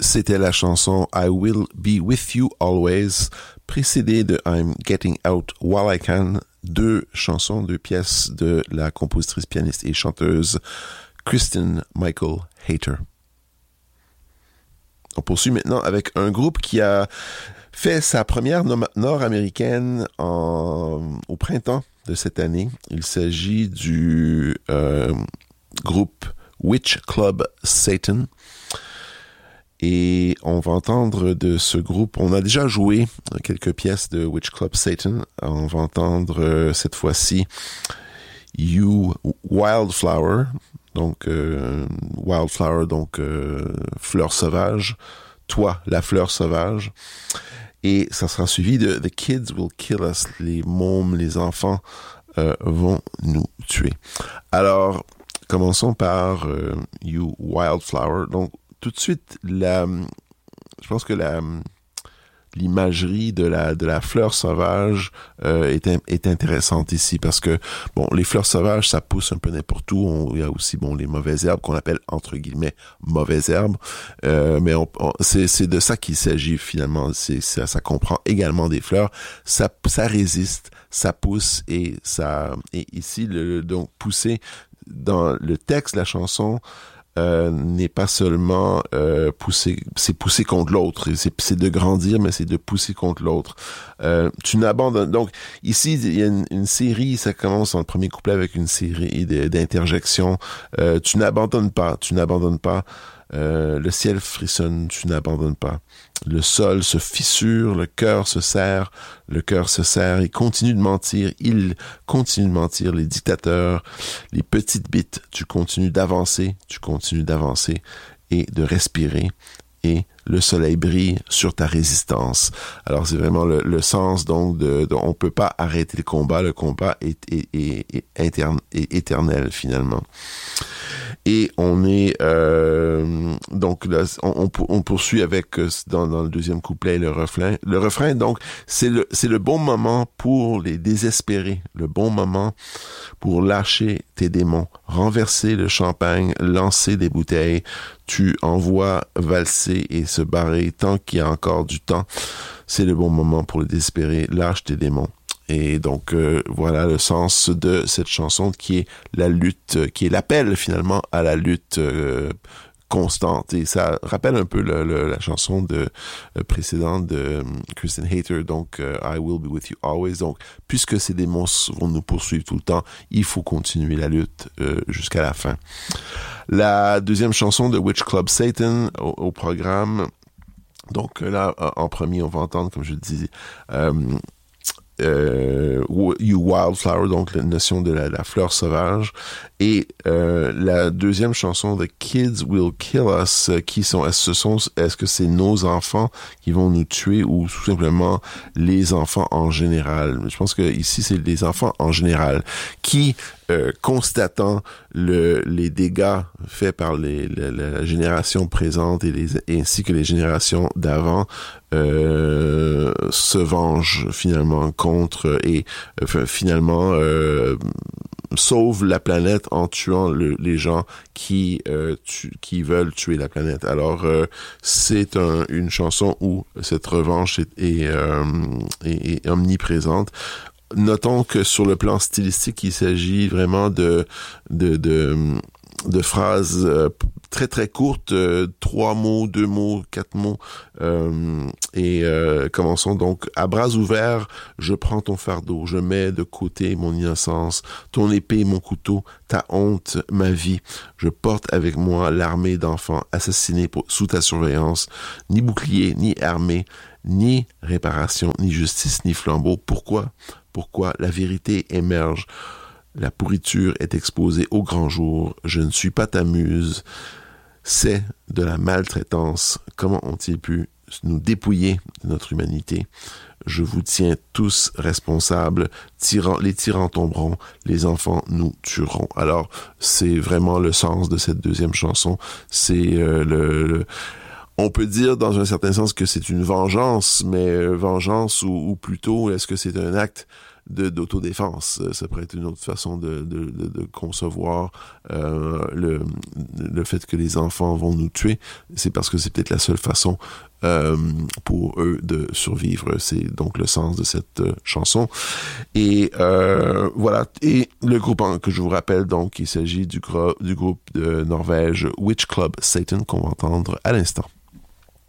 C'était la chanson I Will Be With You Always, précédée de I'm Getting Out While I Can, deux pièces de la compositrice, pianiste et chanteuse Kristen Michael Hayter. On poursuit maintenant avec un groupe qui a fait sa première nord-américaine au printemps de cette année. Il s'agit du groupe Witch Club Satan. Et on va entendre de ce groupe, on a déjà joué quelques pièces de Witch Club Satan. On va entendre cette fois-ci You Wildflower, donc Wildflower, donc fleur sauvage, toi la fleur sauvage. Et ça sera suivi de The Kids Will Kill Us, les mômes, les enfants vont nous tuer. Alors, commençons par You Wildflower. Donc, tout de suite, je pense que l'imagerie de la fleur sauvage est intéressante ici parce que bon, les fleurs sauvages, ça pousse un peu n'importe où. Il y a aussi les mauvaises herbes qu'on appelle entre guillemets mauvaises herbes, mais c'est de ça qu'il s'agit finalement. Ça comprend également des fleurs. Ça résiste, ça pousse et ici donc pousser dans le texte de la chanson. N'est pas seulement c'est pousser contre l'autre, c'est de grandir, mais c'est de pousser contre l'autre. Tu n'abandonnes donc ici il y a une série, ça commence dans le premier couplet avec une série d'interjections. Tu n'abandonnes pas, le ciel frissonne, tu n'abandonnes pas. Le sol se fissure, le cœur se serre, il continue de mentir, les dictateurs, les petites bites, tu continues d'avancer et de respirer, et le soleil brille sur ta résistance. Alors c'est vraiment le sens donc de on peut pas arrêter le combat est éternel finalement. Et on est donc là, on poursuit avec dans le deuxième couplet le refrain. Le refrain donc c'est le bon moment pour les désespérer, le bon moment pour lâcher tes démons, renverser le champagne, lancer des bouteilles. Tu envoies valser et se barrer tant qu'il y a encore du temps. C'est le bon moment pour les désespérer, lâche tes démons. Et donc voilà le sens de cette chanson qui est la lutte, qui est l'appel finalement à la lutte constante. Et ça rappelle un peu la chanson précédente de Kristen Hayter, donc I Will Be With You Always. Donc puisque ces démons vont nous poursuivre tout le temps, il faut continuer la lutte jusqu'à la fin. La deuxième chanson de Witch Club Satan au programme. Donc là, en premier, on va entendre, comme je le disais, You Wildflower, donc la notion de la fleur sauvage, et la deuxième chanson, The Kids Will Kill Us, est-ce que c'est nos enfants qui vont nous tuer ou tout simplement les enfants en général? Je pense que ici c'est les enfants en général qui constatant les dégâts faits par la génération présente ainsi que les générations d'avant se vengent finalement contre et finalement sauve la planète en tuant les gens qui veulent tuer la planète. Alors c'est une chanson où cette revanche est omniprésente. Notons que sur le plan stylistique, il s'agit vraiment de phrases très très courtes, 3 mots, 2 mots, 4 mots, et commençons donc. À bras ouverts, je prends ton fardeau, je mets de côté mon innocence, ton épée, mon couteau, ta honte, ma vie. Je porte avec moi l'armée d'enfants assassinés sous ta surveillance, ni bouclier, ni armée, ni réparation, ni justice, ni flambeau. Pourquoi la vérité émerge? La pourriture est exposée au grand jour. Je ne suis pas ta muse. C'est de la maltraitance. Comment ont-ils pu nous dépouiller de notre humanité? Je vous tiens tous responsables. Les tyrans tomberont. Les enfants nous tueront. Alors, c'est vraiment le sens de cette deuxième chanson. C'est on peut dire dans un certain sens que c'est une vengeance, mais vengeance ou plutôt est-ce que c'est un acte d'autodéfense. Ça pourrait être une autre façon de concevoir le fait que les enfants vont nous tuer. C'est parce que c'est peut-être la seule façon pour eux de survivre. C'est donc le sens de cette chanson. Et voilà. Et le groupe que je vous rappelle, donc, il s'agit du groupe de Norvège Witch Club Satan qu'on va entendre à l'instant.